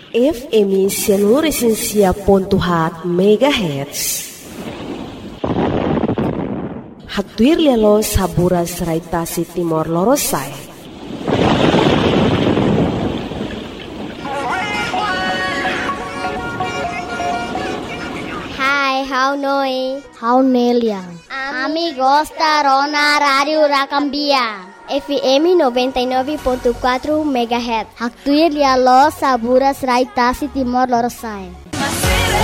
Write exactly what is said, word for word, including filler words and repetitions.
F M Seluruh ponto hat megahertz. Haktuir lelo saburas raitasi Timor Lorosai. Hai, how noi? How neliang? Amigos da Rona Radio Rakambia. F M noventa e nove ponto quatro megahertz. Haktuir lelo saburas raitasi Timor Lorosai.